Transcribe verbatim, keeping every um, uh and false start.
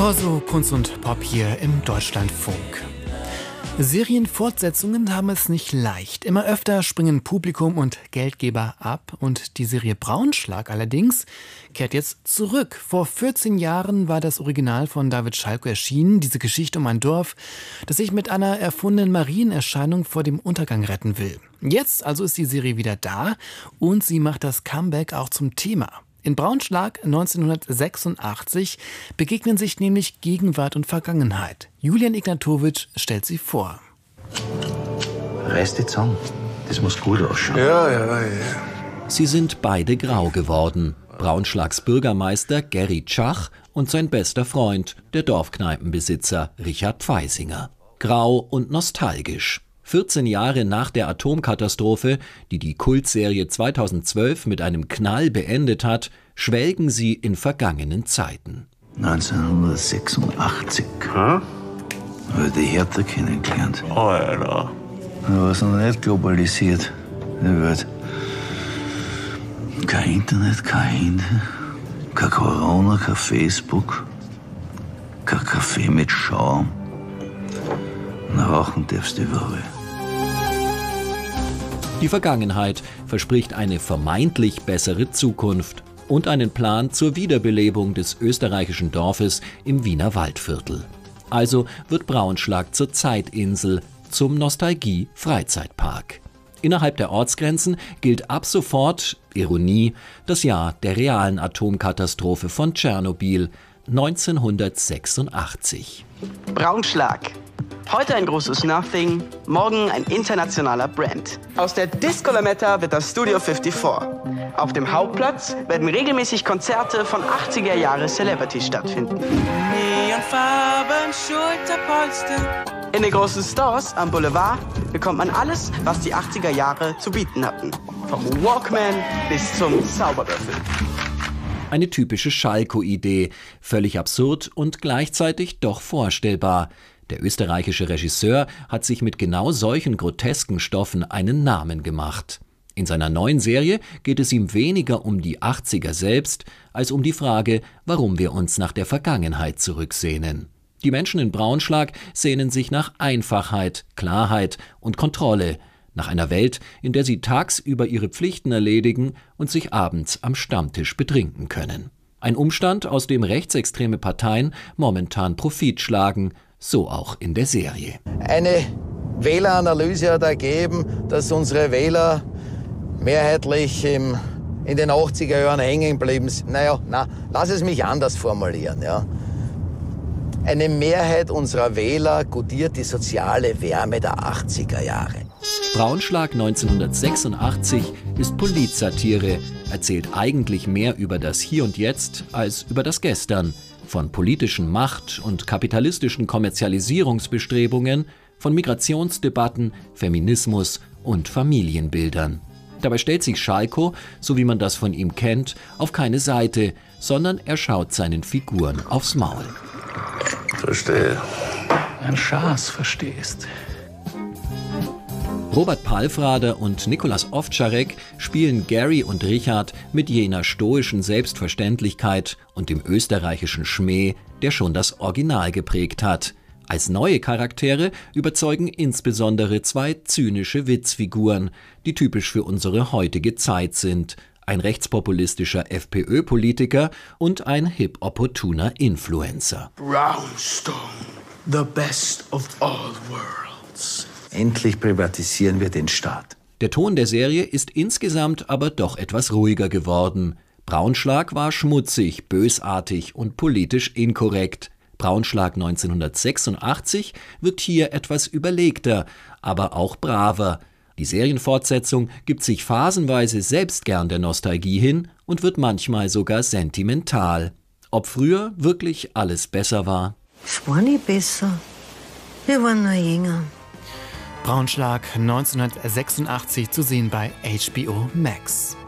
Corso, Kunst und Pop hier im Deutschlandfunk. Serienfortsetzungen haben es nicht leicht. Immer öfter springen Publikum und Geldgeber ab. Und die Serie Braunschlag allerdings kehrt jetzt zurück. Vor vierzehn Jahren war das Original von David Schalko erschienen. Diese Geschichte um ein Dorf, das sich mit einer erfundenen Marienerscheinung vor dem Untergang retten will. Jetzt also ist die Serie wieder da und sie macht das Comeback auch zum Thema. In Braunschlag neunzehnhundertsechsundachtzig begegnen sich nämlich Gegenwart und Vergangenheit. Julian Ignatowitsch stellt sie vor. Reiß die Zunge, das muss gut ausschauen. Ja, ja, ja. Sie sind beide grau geworden. Braunschlags Bürgermeister Gerry Tschach und sein bester Freund, der Dorfkneipenbesitzer Richard Pfeisinger. Grau und nostalgisch. vierzehn Jahre nach der Atomkatastrophe, die die Kultserie zweitausendzwölf mit einem Knall beendet hat, schwelgen sie in vergangenen Zeiten. neunzehnhundertsechsundachtzig hm? habe ich die Hertha kennengelernt. Alter. Da war es noch nicht globalisiert, die Welt. Kein Internet, kein Handy, kein Corona, kein Facebook, kein Kaffee mit Schaum. Rauchen darfst du überall. Die Vergangenheit verspricht eine vermeintlich bessere Zukunft und einen Plan zur Wiederbelebung des österreichischen Dorfes im Wiener Waldviertel. Also wird Braunschlag zur Zeitinsel, zum Nostalgie-Freizeitpark. Innerhalb der Ortsgrenzen gilt ab sofort, Ironie, das Jahr der realen Atomkatastrophe von Tschernobyl, neunzehnhundertsechsundachtzig. Braunschlag. Heute ein großes Nothing, morgen ein internationaler Brand. Aus der Disco Lametta wird das Studio vierundfünfzig. Auf dem Hauptplatz werden regelmäßig Konzerte von achtziger Jahre Celebrities stattfinden. Neonfarben, Schulterpolster. In den großen Stores am Boulevard bekommt man alles, was die achtziger Jahre zu bieten hatten. Vom Walkman bis zum Zauberwürfel. Eine typische Schalko-Idee, völlig absurd und gleichzeitig doch vorstellbar. Der österreichische Regisseur hat sich mit genau solchen grotesken Stoffen einen Namen gemacht. In seiner neuen Serie geht es ihm weniger um die achtziger selbst, als um die Frage, warum wir uns nach der Vergangenheit zurücksehnen. Die Menschen in Braunschlag sehnen sich nach Einfachheit, Klarheit und Kontrolle, nach einer Welt, in der sie tagsüber ihre Pflichten erledigen und sich abends am Stammtisch betrinken können. Ein Umstand, aus dem rechtsextreme Parteien momentan Profit schlagen, so auch in der Serie. Eine Wähleranalyse hat ergeben, dass unsere Wähler mehrheitlich im, in den achtziger Jahren hängen geblieben sind. Naja, na, lass es mich anders formulieren. Ja. Eine Mehrheit unserer Wähler gutiert die soziale Wärme der achtziger Jahre. Braunschlag neunzehnhundertsechsundachtzig ist Politsatire, erzählt eigentlich mehr über das Hier und Jetzt als über das Gestern. Von politischen Macht- und kapitalistischen Kommerzialisierungsbestrebungen, von Migrationsdebatten, Feminismus und Familienbildern. Dabei stellt sich Schalko, so wie man das von ihm kennt, auf keine Seite, sondern er schaut seinen Figuren aufs Maul. Verstehe. Ein Schaß verstehst. Robert Palfrader und Nicolas Ovtcharek spielen Gary und Richard mit jener stoischen Selbstverständlichkeit und dem österreichischen Schmäh, der schon das Original geprägt hat. Als neue Charaktere überzeugen insbesondere zwei zynische Witzfiguren, die typisch für unsere heutige Zeit sind. Ein rechtspopulistischer FPÖ-Politiker und ein hip-opportuner Influencer. Brownstone, the best of all worlds. Endlich privatisieren wir den Staat. Der Ton der Serie ist insgesamt aber doch etwas ruhiger geworden. Braunschlag war schmutzig, bösartig und politisch inkorrekt. Braunschlag neunzehnhundertsechsundachtzig wirkt hier etwas überlegter, aber auch braver. Die Serienfortsetzung gibt sich phasenweise selbst gern der Nostalgie hin und wird manchmal sogar sentimental. Ob früher wirklich alles besser war? Es war nie besser. Wir waren noch jünger. Braunschlag neunzehnhundertsechsundachtzig zu sehen bei H B O Max.